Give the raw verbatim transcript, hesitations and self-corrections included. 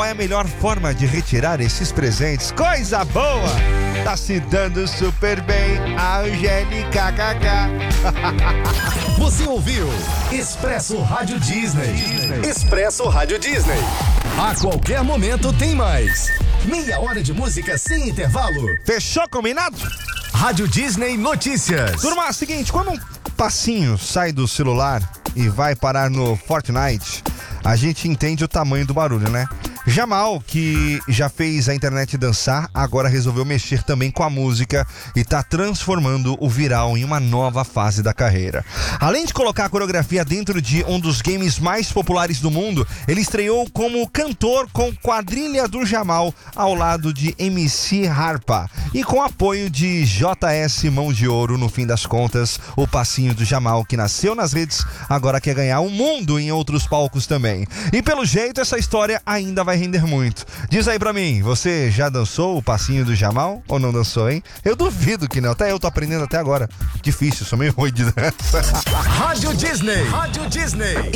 qual é a melhor forma de retirar esses presentes? Coisa boa! Tá se dando super bem, a Angélica Kaká. Você ouviu Expresso Rádio Disney. Expresso Rádio Disney. A qualquer momento tem mais. Meia hora de música sem intervalo. Fechou, combinado? Rádio Disney Notícias. Turma, é o seguinte, quando um passinho sai do celular e vai parar no Fortnite, a gente entende o tamanho do barulho, né? Jamal, que já fez a internet dançar, agora resolveu mexer também com a música e tá transformando o viral em uma nova fase da carreira. Além de colocar a coreografia dentro de um dos games mais populares do mundo, ele estreou como cantor com Quadrilha do Jamal, ao lado de M C Harpa. E com apoio de J S Mão de Ouro, no fim das contas, o passinho do Jamal, que nasceu nas redes, agora quer ganhar o mundo em outros palcos também. E pelo jeito, essa história ainda vai render muito. Diz aí pra mim, você já dançou o passinho do Jamal ou não dançou, hein? Eu duvido que não, até eu tô aprendendo até agora. Difícil, sou meio ruim de dança. Rádio Disney. Rádio Disney.